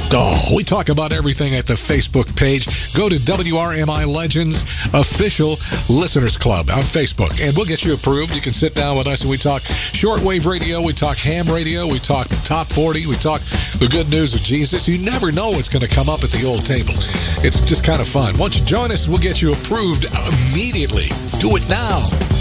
Oh, we talk about everything at the Facebook page. Go to WRMI Legends Official Listeners Club on Facebook, and we'll get you approved. You can sit down with us, and we talk shortwave radio, we talk ham radio, we talk top 40, we talk the good news of Jesus. You never know what's going to come up at the old table. It's just kind of fun. Once you join us, we'll get you approved immediately. Do it now.